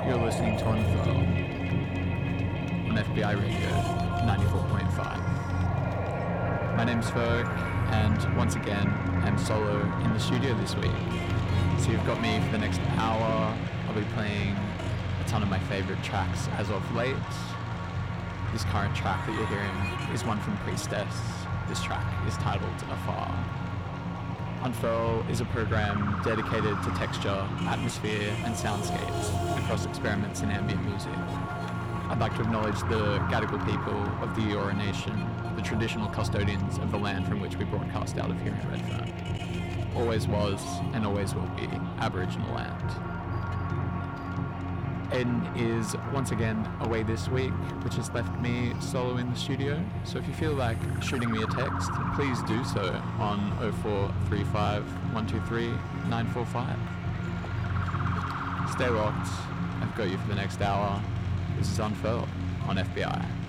You're listening to Unfurl on FBI Radio 94.5. My name's Ferg, and once again, I'm solo in the studio this week. So you've got me for the next hour. I'll be playing a ton of my favorite tracks as of late. This current track that you're hearing is one from Priestess. This track is titled Afar. Unfurl is a program dedicated to texture, atmosphere and soundscapes across experiments in ambient music. I'd like to acknowledge the Gadigal people of the Eora Nation, the traditional custodians of the land from which we broadcast out of here in Redfern. Always was and always will be Aboriginal land. Aiden is once again away this week, which has left me solo in the studio. So if you feel like shooting me a text, please do so on 0435 123 945. Stay locked. I've got you for the next hour. This is Unfurl on FBI.